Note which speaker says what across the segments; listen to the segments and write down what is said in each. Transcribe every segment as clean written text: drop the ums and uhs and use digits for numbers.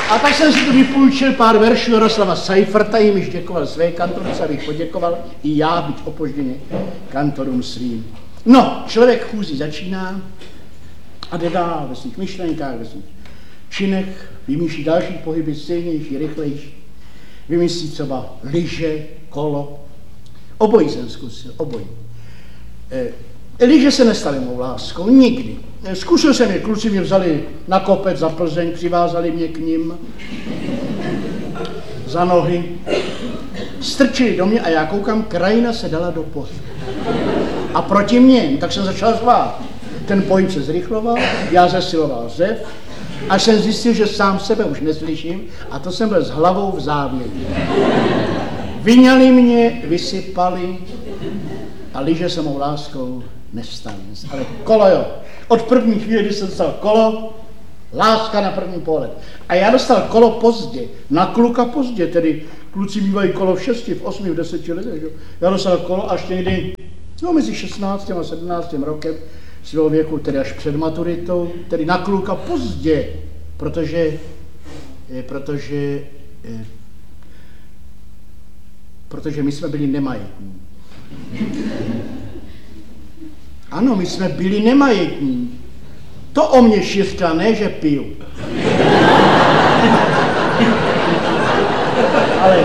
Speaker 1: A tak jsem si tu vypůjčil pár veršů Jaroslava Seiferta, jimž děkoval své kantorce, abych poděkoval i já, byť opožděně, kantorům svým. No, člověk chůzí začíná a jde dál ve svých myšlenkách, ve svých činech, vymýšlí další pohyby, silnější, rychlejší. Vymyslí třeba lyže, kolo. Obojí jsem zkusil, obojí. Lyže se nestaly mou láskou, nikdy. Zkusil jsem je, kluci mě vzali na kopec za Plzeň, přivázali mě k nim za nohy, strčili do mě a já koukám, krajina se dala do pohybu. A proti mně, tak jsem začal řvát. Ten pohyb se zrychloval, já zesiloval řev, až jsem zjistil, že sám sebe už neslyším a to jsem byl s hlavou v závěru. Vyňali mě, vysypali a lyže se mou láskou nestaly. Ale kolo jo. Od první chvíle, kdy jsem dostal kolo, láska na první pohled. A já dostal kolo pozdě, na kluka pozdě, tedy kluci mývají kolo v 6, v 8, v 10 letech. Já dostal kolo až někdy, mezi 16 a 17 rokem svého věku, tedy až před maturitou, tedy na kluka pozdě, protože my jsme byli nemajetní. Ano, my jsme byli nemajetní. To o mě šiřka, ne, že piju. Ale...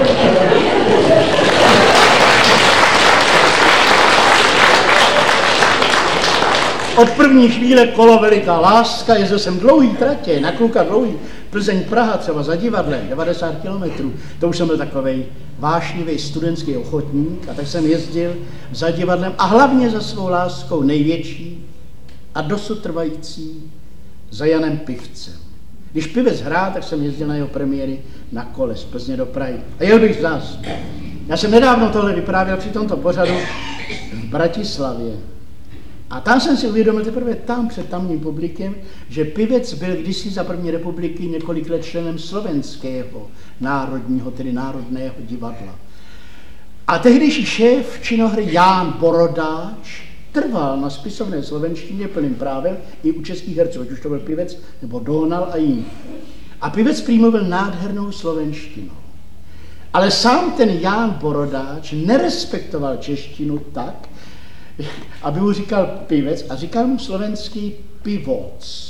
Speaker 1: Od první chvíle kolo veliká láska, jezdil jsem dlouhý tratě, na kluka dlouhý, Plzeň, Praha třeba za divadlem, 90 kilometrů, to už jsem byl takovej vášnivý studentský ochotník a tak jsem jezdil za divadlem a hlavně za svou láskou největší a dosud trvající za Janem Pivcem. Když Pivec hrál, tak jsem jezdil na jeho premiéry na kole z Plzně do Prahy. A jel bych zás. Já jsem nedávno tohle vyprávěl při tomto pořadu v Bratislavě. A tam jsem si uvědomil teprve tam, před tamním publikem, že Pivec byl kdysi za první republiky několik let členem slovenského národního, tedy národného divadla. A tehdejší šéf činohry Ján Borodáč trval na spisovné slovenštině plným právem i u českých herců, ať už to byl Pivec nebo Dohnal a jiný. A Pivec prý mluvil nádhernou slovenštinou. Ale sám ten Ján Borodáč nerespektoval češtinu tak, aby mu říkal Pivec a říkal mu slovenský pivoc.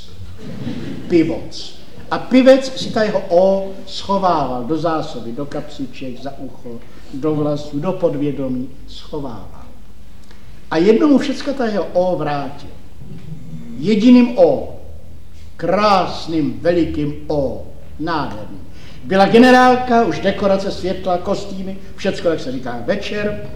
Speaker 1: Pivoc. A Pivec si ta jeho O schovával do zásoby, do kapsiček, za ucho, do vlasů, do podvědomí, schovával. A jednomu všecka ta jeho O vrátil. Jediným O. Krásným, velikým O. Nádherným. Byla generálka, už dekorace, světla, kostýmy, všecko, jak se říká, večer.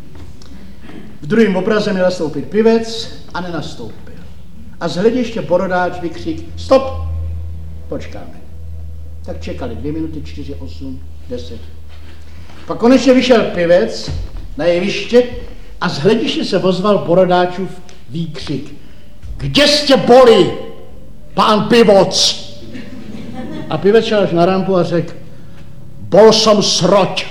Speaker 1: V druhém obraze měl nastoupit Pivec a nenastoupil. A z hlediště Borodáč vykřik, stop, počkáme. Tak čekali 2 minuty, 4, 8, 10. Pak konečně vyšel Pivec na jeviště a z hlediště se ozval Borodáčův výkřik. Kde jste boli, pán Pivoc? A Pivec šel až na rampu a řekl, bol som sroť.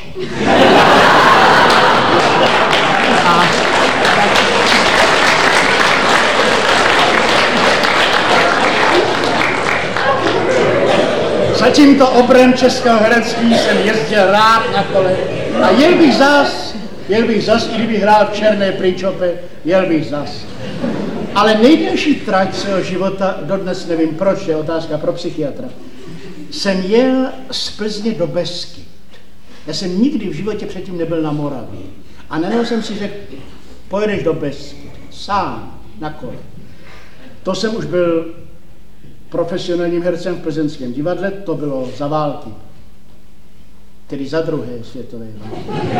Speaker 1: Za tímto obrem českého herectví jsem jezdil rád na kole a jel bych zas, i kdybych hrál v Černé Príčope, jel bych zas. Ale nejdelší trať svého života, dodnes nevím proč, je otázka pro psychiatra, jsem jel z Plzně do Beskyt. Já jsem nikdy v životě předtím nebyl na Moravě. A najednou jsem si řekl, pojedeš do Beskyt, sám, na kole. To jsem už byl profesionálním hercem v plzeňském divadle, to bylo za války, tedy za druhé světové války.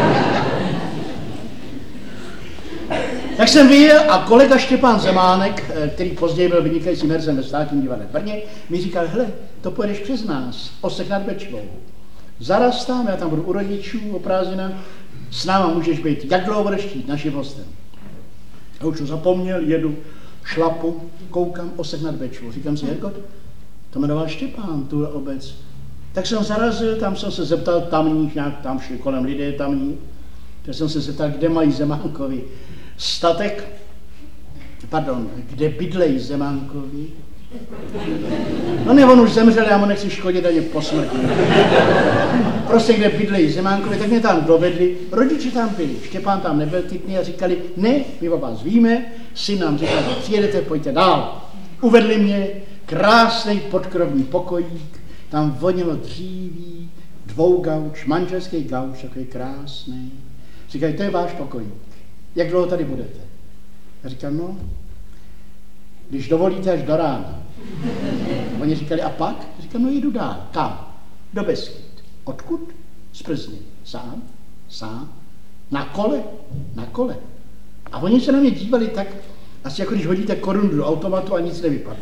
Speaker 1: Tak jsem vyjel a kolega Štěpán Zemánek, který později byl vynikajícím hercem ve Státním divadle v Brně, mi říkal, hele, to pojedeš přes nás, Osek nad Bečvou. Zaraz tam, já tam budu u rodičů o prázdninách, s náma můžeš být, jak dlouho budeš chtít, naším hostem. A už to zapomněl, jedu, šlapu, koukám, Osek nad Bečvou. Říkám si, Herko, to jmenoval Štěpán, tu obec. Tak jsem zarazil, tam jsem se zeptal tamních, nějak tam šli kolem lidé tamní, tak jsem se zeptal, kde mají Zemánkovi statek, kde bydlejí Zemánkovi No ne, on už zemřel, já mu nechci škodit ani po smrti. Prostě kde bydlejí Zemánkovi, tak mě tam dovedli, rodiče tam byli, Štěpán tam nebyl ty dny a říkali, ne, my o vás víme, syn nám říkal, že přijedete, pojďte dál. Uvedli mě, krásný podkrovní pokojík, tam vonilo dříví, 2 gauč, manželský gauč, takový krásný. Říkají, to je váš pokojík, jak dlouho tady budete? Já říkám, no, když dovolíte až do rána. Oni říkali, a pak? Říkám, no jdu dál. Kam? Do Beskyt. Odkud? Z Plzně. Sám? Sám? Na kole? Na kole. A oni se na mě dívali tak, asi jako když hodíte korunu do automatu a nic nevypadne.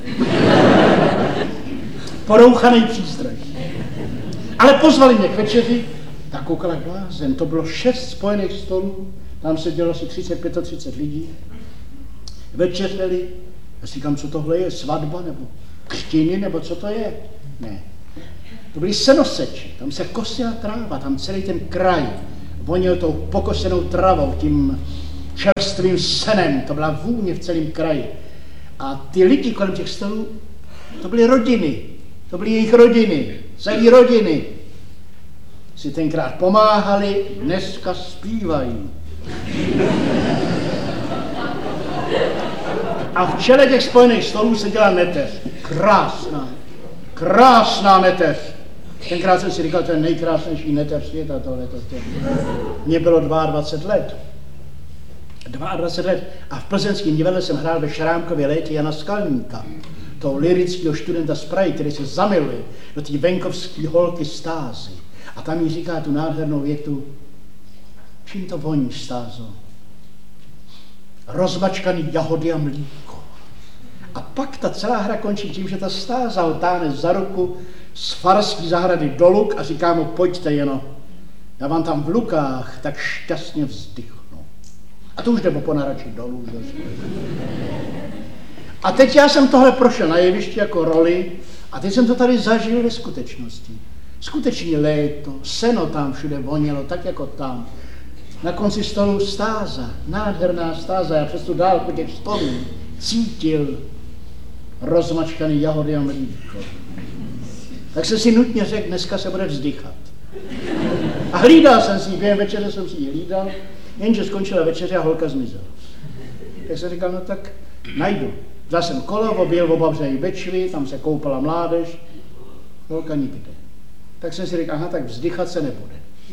Speaker 1: Porouchaný přístroj. Ale pozvali mě k večeři, tak koukala blázen, to bylo 6 spojených stolů, tam sedělo asi 35-30 lidí. Večeřeli, já si říkám, co tohle je, svatba nebo křtiny, nebo co to je? Ne. To byly senoseči, tam se kosila tráva, tam celý ten kraj vonil tou pokosenou travou, tím čerstvým senem, to byla vůně v celém kraji. A ty lidi kolem těch stolů, to byly rodiny, to byly jejich rodiny, celé rodiny. Si tenkrát pomáhali, dneska zpívají. A v čele těch spojených stolů seděla neteř. Krásná, krásná neteř. Tenkrát jsem si říkal, to je nejkrásnější neteř světa tohleto. Mně bylo 22 let. 22 let. A v plzeňském divadle jsem hrál ve Šrámkově létě Jana Skalníka, toho lyrického studenta z Prahy, který se zamiluje do té venkovské holky Stázy. A tam jí říká tu nádhernou větu, čím to voní, Stázo? Rozmačkaný jahody a mlíko. A pak ta celá hra končí tím, že ta Stáza ho táhne za ruku z farský zahrady do Luk a říká mu, pojďte jeno, já vám tam v Lukách tak šťastně vzdychnu. A to už jde po narači dolů. A teď já jsem tohle prošel na jevišti jako roli a teď jsem to tady zažil ve skutečnosti. Skutečně léto, seno tam všude vonilo, tak jako tam. Na konci stolu Stáza, nádherná Stáza, já přes tu dálku těch stolů cítil rozmačkaný jahody a mlíko. Tak jsem si nutně řekl, dneska se bude vzdychat. A hlídal jsem si ji, během večeře jsem si ji hlídal, jenže skončila večeře a holka zmizela. Tak jsem říkal, no tak najdu. Vzal jsem kolo, objel v Obavřejí Bečvy, tam se koupala mládež, holka nikde. Tak jsem si řekl, aha, tak vzdychat se nebude.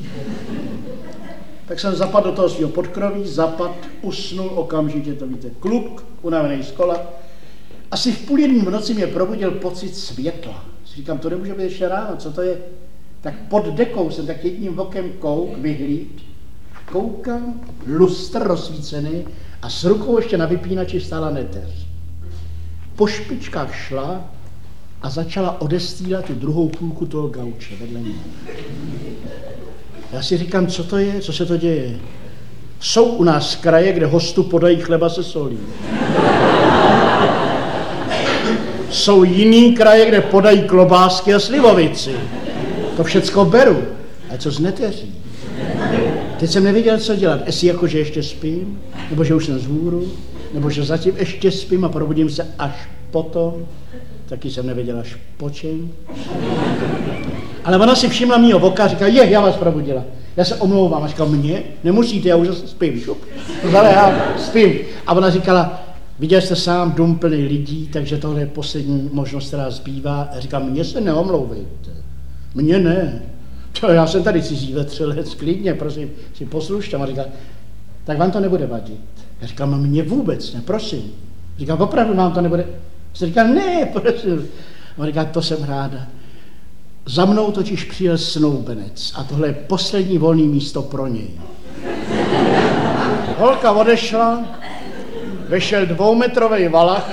Speaker 1: Tak jsem zapadl do toho svého podkroví, usnul okamžitě, to víte, kluk, unavený z kola. Asi v 12:30 v noci mě probudil pocit světla. Říkám, to nemůže být ještě ráno, co to je? Tak pod dekou jsem tak jedním okem vyhlíd, koukám, lustr rozsvícený a s rukou ještě na vypínači stála neteř. Po špičkách šla a začala odestýlat tu druhou půlku toho gauče vedle mě. Já si říkám, co to je, co se to děje. Jsou u nás kraje, kde hostu podají chleba se solí. Jsou jiný kraje, kde podají klobásky a slivovici. To všecko beru. A co z neteří? Teď jsem nevěděl, co dělat. Jestli jako, že ještě spím, nebo že už jsem zvůru, nebo že zatím ještě spím a probudím se až potom. Taky jsem nevěděl až po čem. Ale ona si všimla mýho voka a říká, já vás probudila. Já se omlouvám. A říkal, mě? Nemusíte, já už zase spím. Šup. Ale já spím. A ona říkala, viděl jste sám dům plný lidí, takže tohle je poslední možnost, která zbývá. A říkám, mně se neomlouvejte. Mně ne. To já jsem tady cizí vetřelec, klidně, prosím, si poslušte. A říká, tak vám to nebude vadit. Já říkám, mně vůbec ne, prosím. Říkám, opravdu vám to nebude. Já říkám, ne, prosím. A říká, to jsem ráda. Za mnou totiž přijel snoubenec a tohle je poslední volné místo pro něj. Holka odešla, vešel 2metrový valach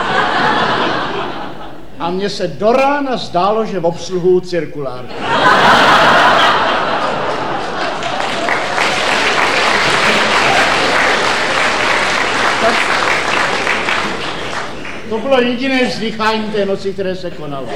Speaker 1: a mně se do rána zdálo, že obsluhuju cirkulárku. To bylo jediné vzdychání té noci, které se konalo.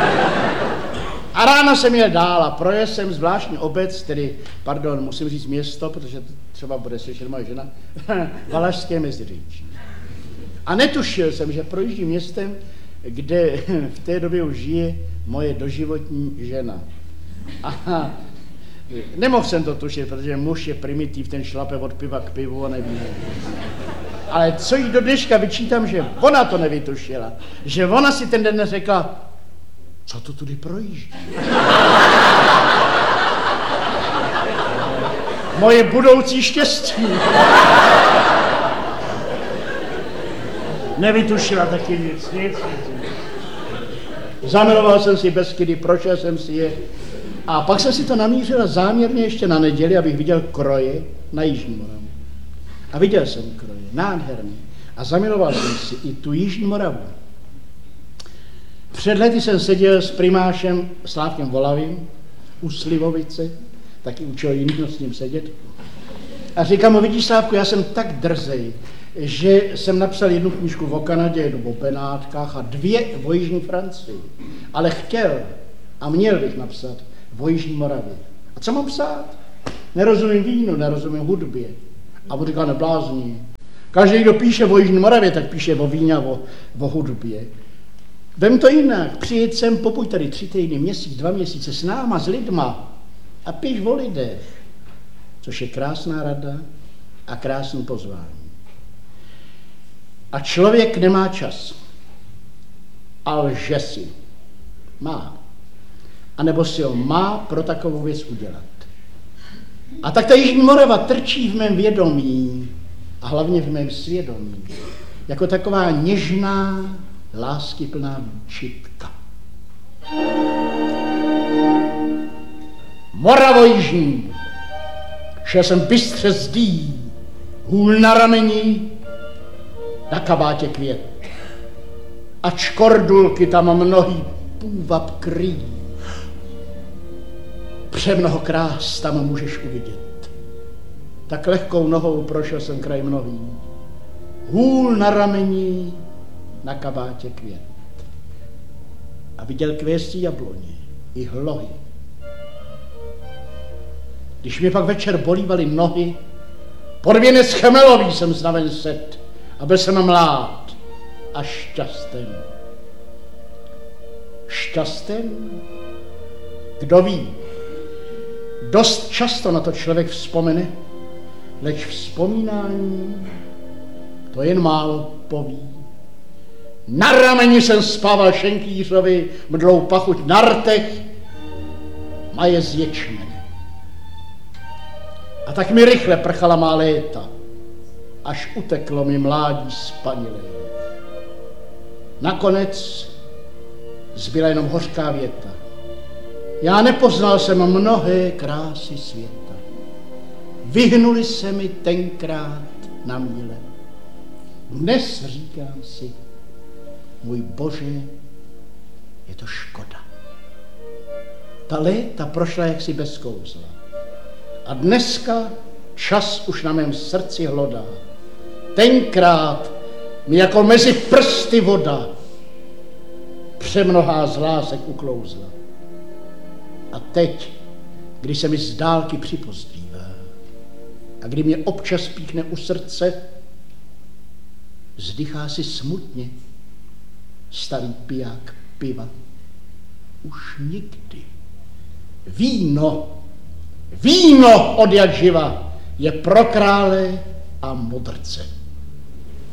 Speaker 1: A ráno jsem jel dál a projel jsem zvláštní obec, musím říct město, protože třeba bude slyšet moje žena, Valašské Meziříčí. A netušil jsem, že projíždím městem, kde v té době už žije moje doživotní žena. A nemohl jsem to tušit, protože muž je primitiv, ten šlape od piva k pivu a neví. Ale co jí do dneška vyčítám, že ona to nevytušila. Že ona si ten den řekla, co to tudy projíždí. Moje budoucí štěstí. Nevytušila taky nic. Zamiloval jsem si Beskydy, prošel jsem si je a pak jsem si to namířila záměrně ještě na neděli, abych viděl kroje na Jižní Moravu. A viděl jsem kroje, nádherný. A zamiloval jsem si i tu Jižní Moravu. Před lety jsem seděl s primášem Slávkem Volavým u Slivovice, taky učil jiného s ním sedět. A říkám mu, vidíš Slávku, já jsem tak drzej, že jsem napsal jednu knížku o Kanadě, jednu o Benátkách a 2 o Jižní Francii. Ale chtěl a měl bych napsat o Jižní Moravě. A co mám psát? Nerozumím vínu, nerozumím hudbě. A on říká, neblázni. Každý, kdo píše o Jižní Moravě, tak píše o víně a o hudbě. Vem to jinak, přijeď sem, popuj tady 3 týdny, měsíc, 2 měsíce s náma, s lidma a píš o lidech, což je krásná rada a krásný pozvání. A člověk nemá čas a lže si. Má. A nebo si ho má pro takovou věc udělat. A tak ta Jižní Morava trčí v mém vědomí a hlavně v mém svědomí. Jako taková něžná, láskyplná čitka. Moravo jižní. Šel jsem bystře zdí, hůl na rameni, na kabátě květ. A čkordulky tam mnohý půvab kryjí. Přemnoho krás tam můžeš uvidět. Tak lehkou nohou prošel jsem kraj mnohý. Hůl na rameni, na kabátě květ. A viděl kvěstí jabloně i hlohy. Když mě pak večer bolívaly nohy, pod věnec chemelový jsem znaven set a byl jsem mlád a šťasten. Šťasten? Kdo ví? Dost často na to člověk vzpomene, leč vzpomínání to jen málo poví. Na rameni jsem spával šenkýřovi, mdlou pachuť na rtech, maje z ječmene. A tak mi rychle prchala má léta, až uteklo mi mládí spanilé. Nakonec zbyla jenom hořká věta. Já nepoznal jsem mnohé krásy světa. Vyhnuli se mi tenkrát na míle. Dnes říkám si, můj Bože, je to škoda. Ta léta prošla jaksi bez kouzla. A dneska čas už na mém srdci hlodá. Tenkrát mi jako mezi prsty voda přemnohá z lásek uklouzla. A teď, když se mi z dálky připozdívá a kdy mě občas píchne u srdce, vzdychá si smutně starý piják piva. Už nikdy. Víno od jak živa je pro krále a modrce.